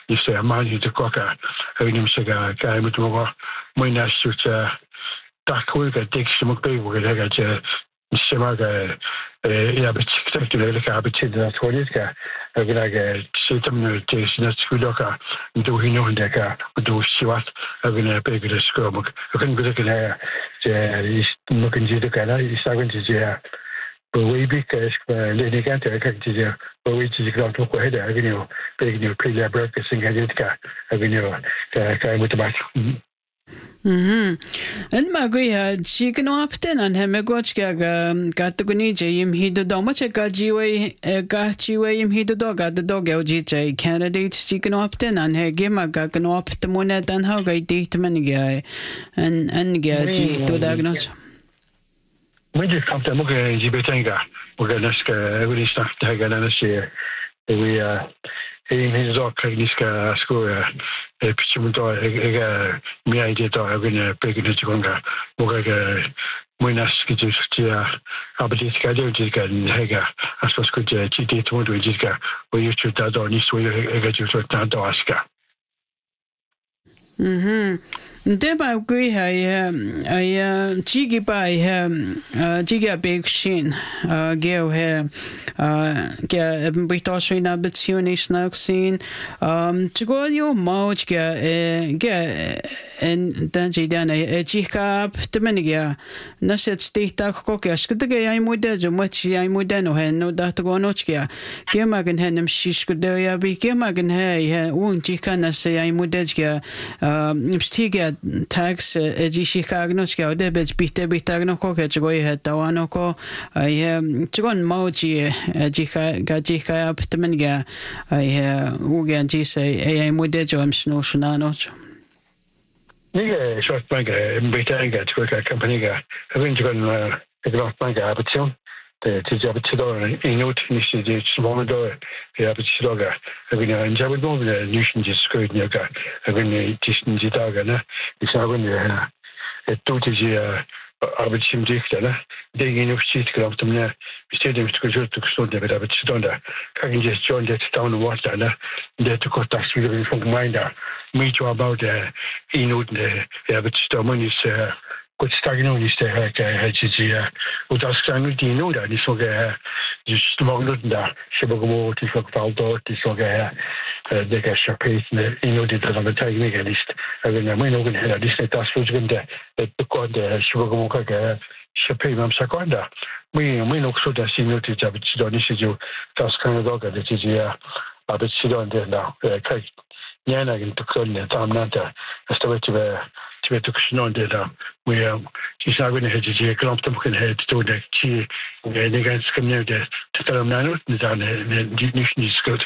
is mani de coca having sega guy with more minus to dark dik some big word Semaga spectacular habitat that what is sitam na skuloka do hino ndeka do siwat agna pegre skromok kan gudekna is nokin jide kana isagan jide we because le gante kakti we ji gran to ko heda agno pegno pele breakfast singadika agno ka mutabat En maguia chicken opten and hemegotchka gatuguni jim hido domacha gajiwe im hido dog at the dog LGJ candidates chicken opten and hegima gagan optimuna dan how I date maniga and gaji to diagnose. We just come to Muga Jibetenga, Muganaska, every staff Taganasia, we in his dog Kagniska school. Pichumuto mi idea to agna pegna chikonga moga muinas kitia abadiska dejika hega asos kuja chiti tumodo jika we used to do ni so ega juto tanto aska Deba gui I chigi by jiga big shin geo here get Britosina Bitsuni Snug scene to go your mouch get and Danji Dana Jika Dominiga Naset State Kokas could the gay I would do much I would no hen no that go nochia Gemagan Hennem Shishkudoya be Gemagan hey won't Jikana say I would edge Stiga tax Jishikagnoska debits bitagno cockage go ahead Tawanoko I Chigon Mauchi Jika up to Meniga I Ugan G say I would edge I'm snow shananoch. Niga short bank Britannia to work a company having to go a bank habitation. The Tijabatidor in note initiative small door, the Abitidoga, having a Jabadon, the Nation just screwed Yoga, having a distant Jitagana, it's not going to a total Abitim Dictana, digging of sheet club to me, stadiums to go to Sunday with Abitidonda, can just join that town water, there to contact you from Minder, meet you about the Inut, the Abitidomon is. Good stagnant is the HGG, with us sang the know that this will get just long that Shibago, Tifok Valdo, this will get the Gashapace, the on the time list. I mean, I'm going to have this task was going to the Shibago Shapim Sakonda. We know so that she noted that it's done this is you task kind of dog that is here, but she don't there now. Yana into Colonel Tamnata, as the way to on data. We she's not going to hedge a clump of head to the key against community to tell them now the definition is good.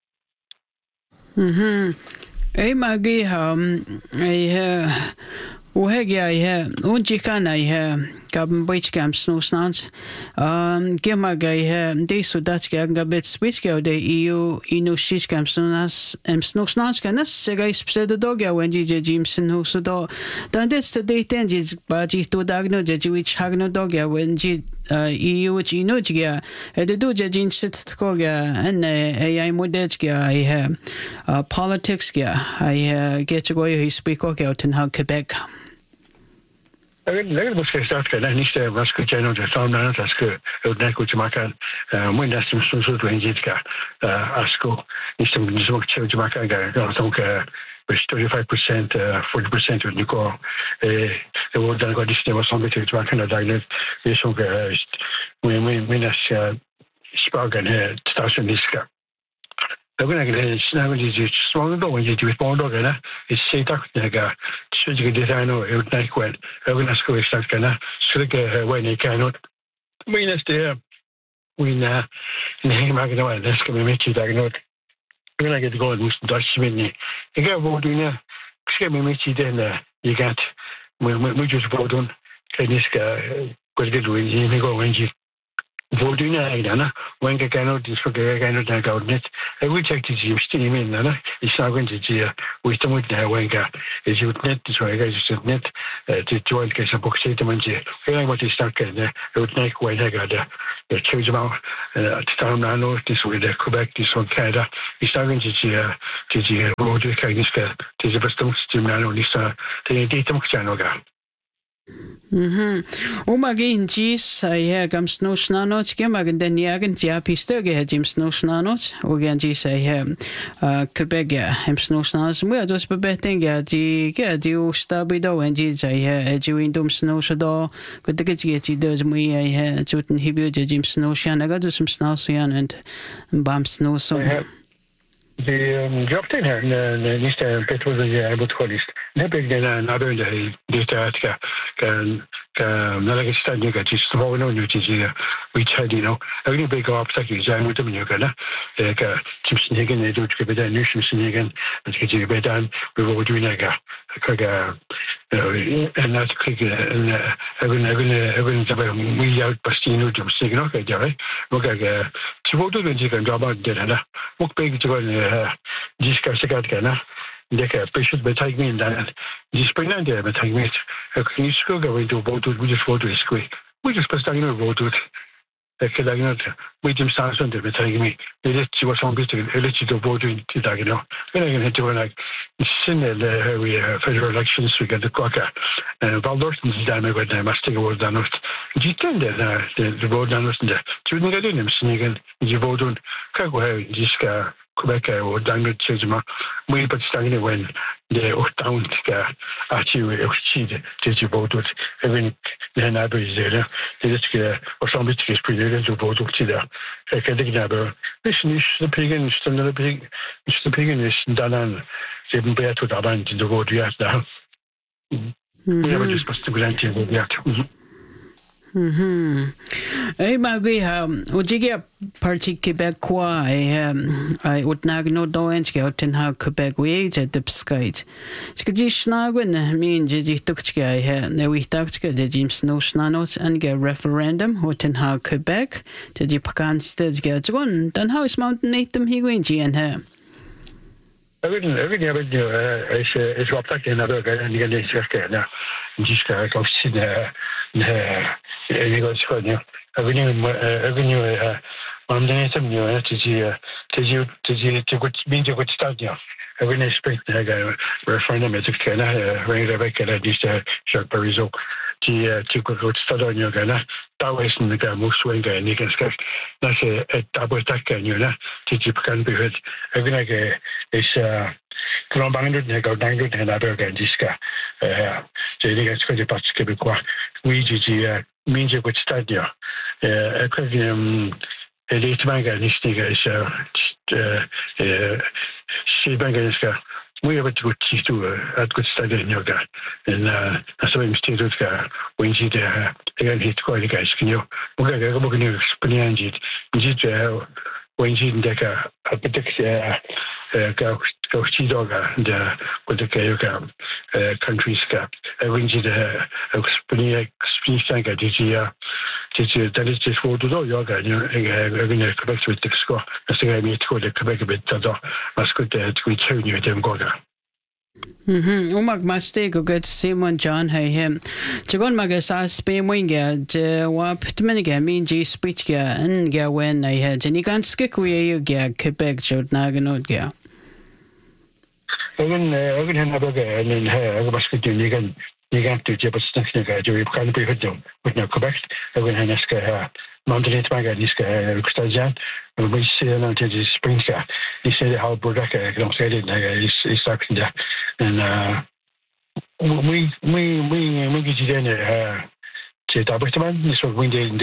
Magi I Uhegia Unjikana Gabin Witchcam Snow Snans Gemaga de Sudatska Gabet Switchka de EU Inu Shishkam Snonas Snow Snanscanas Sega said the dog when DJ Jimson who so then that's the date ended but he to dagno which hagno dog when EU which Inuja the Duja Jin sits Koga and I Mudetska I politics I get to go he speak out in how Quebec. Lekker beschikbaar zijn niet was goed jij nog de sauna dat is goed net goed te maken moet dat soms zo doen je het asko is hem zo goed te maken dan ook 35% 40% van de core er wordt dan ook die stem was om te maken dat eigenlijk is ook minus spagen het station is I'm going to get strong when you do it more dog is say that should you design or it like when I'm going to school start gonna so when you cannot mean us there we na him I know that's going to make you diagnose when I get to go and Dutch mini you got what doing there me make you then you got we just vote on can this guy go when you go when you Voduna Idana, when the Gano disforget Gano Nagaudnet, I will take this you steam in Nana, it's not going to be wisdom with Nawenga, as you net this way, as you net to join case of book statement. Feeling what is stuck in there, it would make when I got the change amount at time Nano, this way the Quebec, this one Canada, it's not going to see road kindness to the best of Nano, Lisa, the data channel. Umagin jis ay gam snus nanot gam agan den yagan ja pistöge jim snus nanot ogan jis ay Quebec hem snus nanot mu dos bebeting ja di ustabido en jis ay ju indum snus do gudge ji dos mu ay juten hibio jim snus yan aga dos snus yan and bam snus The job in here, Mr. Petro, the Abutolist. Never again another day, data can Nalagastan, just small no new which had, only big obstacles. I'm with them, you're gonna Jimson Higgin, they do to be done, Newsom Higgin, and get you better, we will do Naga. And that's quick, and everyone, we out Bastino, Jim Signal, Jerry. Look at to go to the chicken job out there. What big to go discuss the Gatana. They can patient by taking me in that. This spring and there, but taking me. Can you go into a boat? We just go to a squeak. We just put down a road to it. We Jim Sanson, they were telling me, they let you was on bit, they let you to vote in Tidagino. Then I can do like in the federal elections, we get the cocker. And Valdorton's dime with them, must take a word down. You tend the road down there. Shouldn't get in him, sneaking, you vote on Kagway, Jiska, Quebec, or Dangle Chesma. We put standing when they were down to actually cheated, did you vote with every neighbor is there. They just get or somebody is pretty to vote to the neighbor. Listen, the pig and still the pig, the pig is done, even better to the band in the road we have now. We have just supposed to grant you that. Ay magui ujige parti Quebecois ay utnagno doenske oten ha Quebec we je dipskait. Skji snagwen mean je tukske ay ne we tukske de jim snow snanos and get referendum oten ha Quebec je di pakan steds get gon dan house mountain natum higuinji and her. Every year, it's what I can have a guy and you get a now. Just go see you go to you. Avenue, on the native new to good mean to good start. Every nice spring, I got referendum at the Canada, Ray Rebecca, I just short Pariso. To go start on your Ghana. That was in the Gamu swing and you can sketch. That's a double attack and you know, to can be heard. Every night is Colombandu, they go down and other than Disca. So you get 20 parts Quebecois. We means you could start there. A late manga, this nigga is she banganiska. We have a good to a good study in yoga. And that's why I'm still with when she again hit quite a guys. Can you look at a spanianjit? When she didn't take a particular go doga with the Kayoga countries cap. When she spaniak spaniaka did you that is just for the yoga and you're going to Quebec with the score. As I meet to the Quebec a bit, that's good to return you them goga. Umag mistake good Simon John hay him. Jagon magas Spain winga je wap tmeniga mean G speech ga and ga when I had and you can't skick you ga Quebec showed naganot ga. Again have a guy and then I was good you can't do but something you can't be heard them with no Quebec. Again Haneska Mountain Manga Niska Stajan. We see until the spring. He said how Buraka don't say it is talking there. And we get you then to Dabastaman, this was when they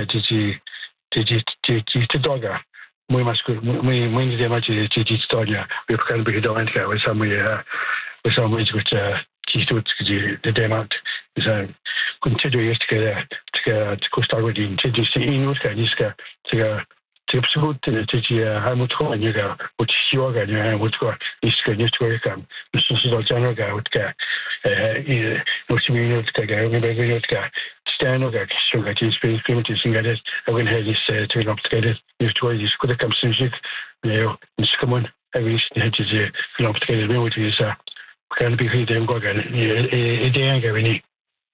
did dogger. We must go, we need much to Stonia. We can be doing it with some ways which the demand is continue to go start with the intelligence in Niska to absolute Hamilton and you go, which yoga and would go is going to come. This is a general guy would get no stand og sugar til space primitive singadet og en heldig til opskadet historisk skulle komme synligt med en skummen af vis det til opskadet med det så kan blive helt dem går gerne det er ikke vi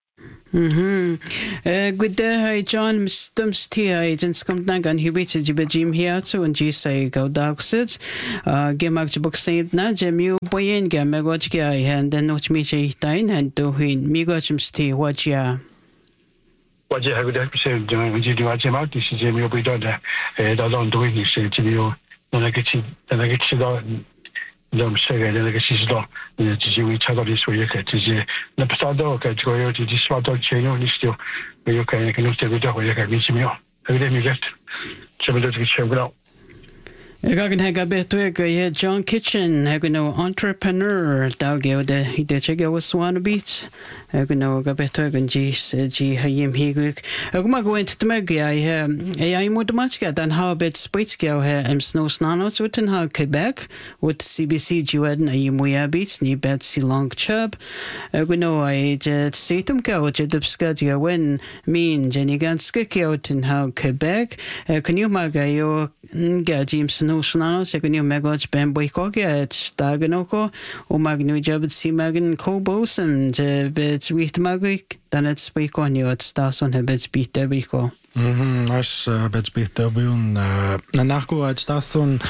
Good day, John. Stumstia agents come down and he beats the Jim here to and G say go doxed. Gemak book saint na Jemu Boyen Gamagotja and then not me dine and do him. Me got him stay what ya. What you have to say, when you do what you out, this is Jimmy will be done. Don't do it, say to you. Then I get you. Dom säger det är precis då det vi tar det så jag kan det när pasado kan jag ju det svårt att tjäna listor men jag kan inte det då jag kan inte mer det är mycket så det ska ske bra. Jag kan ha bättre John Kitchen jag kan entrepreneur dag det det jag was one beach jag kan ga bättre kan G hayim higuk jag kommer gå inte med jag mot matcha den har bet spitska här snowsnanos utan har Quebec with CBC Juan I moya beats ni bet si long chub jag kan I setum go det skad jag when mean Jenny ganska out in how Quebec kan you maga yo ga James snowsnanos jag kan ju med gott ben boyko get dagenoko och magnu jabet si magen kobos and bet with magik dan het speak on you at stas on hebet speak there biko Aš bet bitte bun nachko at stason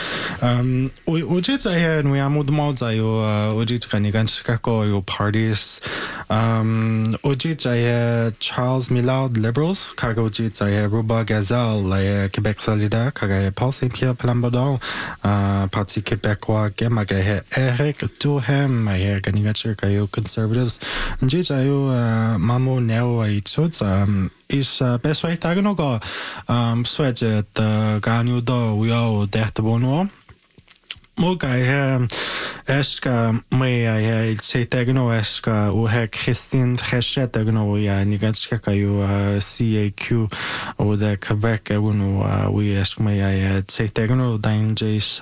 ujit ja nu ja mod mod za jo ujit kan ganz kako jo parties ujit ja Charles Millard Liberals kago ujit ja Robert Gazal la Québec solidaire kaga Paul Saint-Pierre Plamondon parti québécois gemaga Eric Durham ja kan ganz kako conservatives ujit ja jo mamo neo I tots is best way tagonoga swedget ganyu do uyo dehtabono Moga eska mai se tagno eska o ha Christine Trechet tagno ya ni ganska kayo CAQ o da Quebec uno we eska mai se tagno danges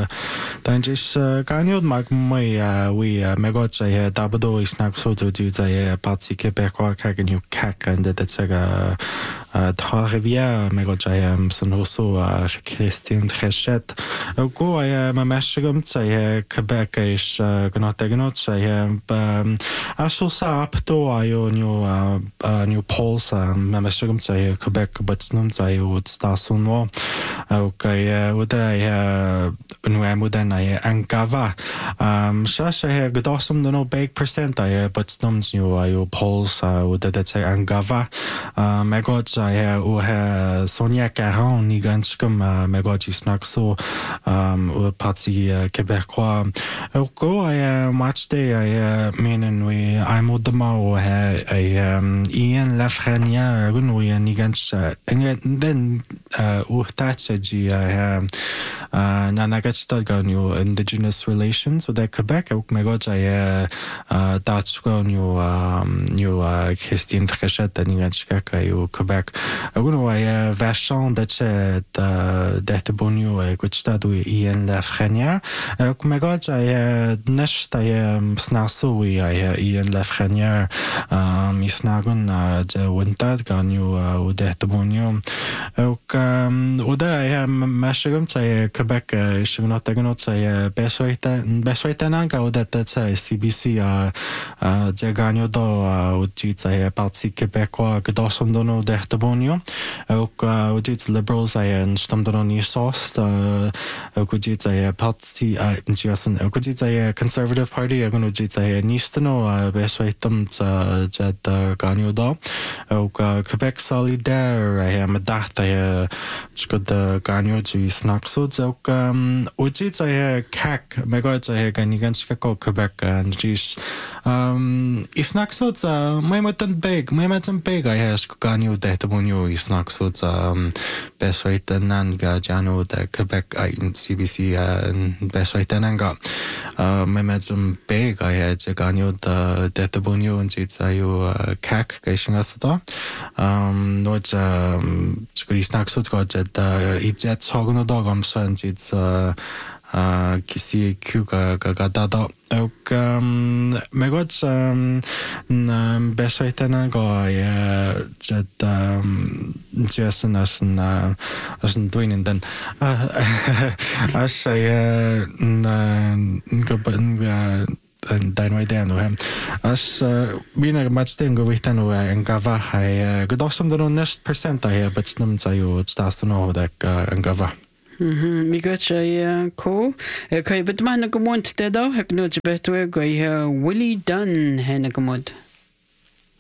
ganyo mag mai we megot ya dabdo isnak so to do ya parti Quebec wa kaganyu kak and that's a Trois-Rivières megot ya sanoso Christine Trechet go ya Michigan say Quebec is gonna say also sa up to ayo new polls Michigan say Quebec but snum say would stasun wo okay would I nu modern I angava say godosum no big percent I but snums new ayo polls would that say angava megot say o Sonia Caron ni ganskum megot is nak so parti Québécois go match day meaning we I'm odama Ian Lafrenière we ni gans then urtachi nanagachta ganyo indigenous relations with Quebec megot Dutch new Christine Trechet ni ganska kayo Quebec uno vachon that that bonio gutstadu Ian Lafrenière megot nesta snaso Ian Lafrenière misnagun wintad ganyo udehtabonio oda mashagum say Quebec shugnotagunot say beswaitenanga oda say CBC ganyo do udit say parti Québécois godosum dono dehtabonio udit liberals and stamdono ni sauce udit say parti udit say conservative party udit say nistano beswaitum jad ganyo do Quebec solidaire madata skod ganyo ju snaksod udit say kak megot say ganiganska ko Quebec and jis isnaksod maimaten big I has ganyo dehtabonio isnaksod beswaitan ga jano da Quebec CBC beswaitananga maimaten big I had ganyo da dehtabonio and jits ayo kak gaishingasada not isnaksod got jet ijet sogno dog so and jits kisi kuka data och med gott besökterna går att Jason asen twinin den Dein idea nu hem. As bine matchtem go vihtan nu en gava hai godosam do nest percent ai but snum tsayu stas no dak en gava. Mi gott sei cool. Kai bet man gemont der da hak no betu go Willie Dunn hen gemont.